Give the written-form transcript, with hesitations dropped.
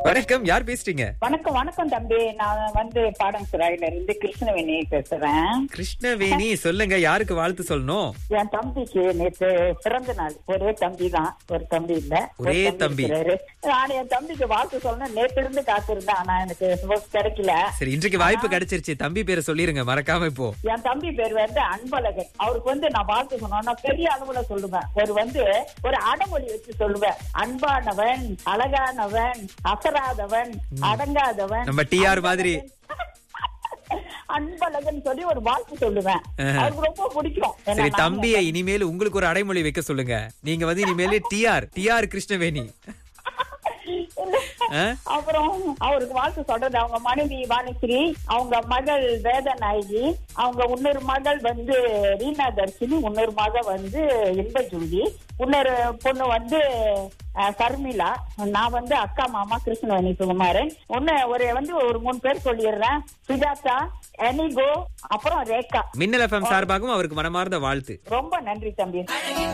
வணக்கம், யார் பேசுறீங்க? வணக்கம் வணக்கம் தம்பி. நான் வந்து பாடங்குராயில இருந்து கிருஷ்ணவேணி பேசுறேன். கிருஷ்ணவேணி, சொல்லுங்க, யாருக்கு வாழ்த்து சொல்லணும்? என் தம்பிக்கு நேற்று பிறந்த நாள். ஒரே தம்பி தான், ஒரு தம்பி இல்ல. ஒரே தம்பி. நான் என் தம்பிக்கு வாழ்த்து சொல்லணும் நேற்று இருந்து காத்திருந்தேன். ஆனா எனக்கு கிடைக்கல. சரி, இன்றைக்கு வாய்ப்பு கிடைச்சிருச்சு. தம்பி பேரை சொல்லிருங்க மறக்காம. இப்போ என் தம்பி பேர் வந்து அன்பழகன். அவருக்கு வந்து நான் வாழ்த்து சொன்னோம்னா பெரிய அளவுல சொல்லுவேன். ஒரு அடமொழி வச்சு சொல்லுவேன். அன்பானவன், அழகானவன், அசராதவன், அடங்காதவன், நம்ம டிஆர் மாதிரி அன்பழகன் சொல்லி ஒரு வாழ்த்து சொல்லுவேன். அவருக்கு ரொம்ப பிடிக்கும். சரி, தம்பியை இனிமேல் உங்களுக்கு ஒரு அடைமொழி வைக்க சொல்லுங்க. நீங்க வந்து இனிமேல் டிஆர் கிருஷ்ணவேணி. அப்புறம் அவருக்கு வாழ்த்து சொல்றது அவங்க மனைவி வாணிஸ்ரீ, அவங்க மகள் வேதநாயகி, அவங்க இன்னொரு மகள் வந்து ரீனா தர்ஷினி, இன்னொரு மகள் வந்து இன்பஜூலி, இன்னொரு பொண்ணு வந்து சர்மிளா, நான் வந்து அக்கா மாமா கிருஷ்ணவேணி சுகுமாரன். ஒரு 3 பேர் சொல்லிடுறேன். சுஜாதா, எனிகோ, அப்புறம் ரேகா. மின்னல் எஃப்எம் சார்பாகவும் அவருக்கு மனமார்ந்த வாழ்த்து. ரொம்ப நன்றி தம்பி.